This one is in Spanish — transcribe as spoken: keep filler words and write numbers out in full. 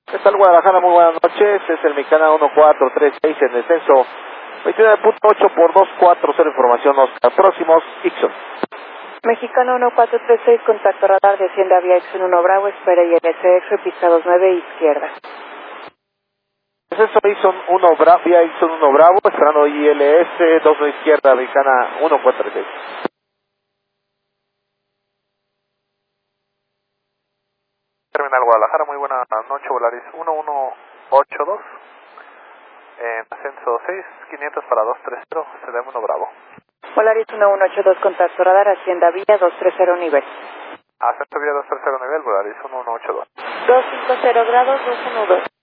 ¿Qué tal, Guadalajara? Muy buenas noches. Es el Mexicana uno cuatro tres seis en descenso. veintinueve punto ocho por dos cuatro cero. Información Oscar. Próximos, Ixon. Mexicano uno cuatro tres seis, contacto radar, desciende a vía Ixon uno Bravo, espera I L S X, pista dos nueve, izquierda. Descenso Ixon uno Bravo, vía Ixon uno Bravo, esperando I L S dos nueve izquierda, Mexicana uno cuatro tres seis. Terminal Guadalajara, muy buena noche, Volaris uno uno ocho dos. En ascenso seis, quinientos para dos tres cero, C D M uno Bravo. Volaris uno uno ocho dos, contacto radar, ascienda a vía dos tres cero nivel. Ascenso vía dos tres cero nivel, Volaris uno uno ocho dos. dos cinco cero grados, dos uno dos.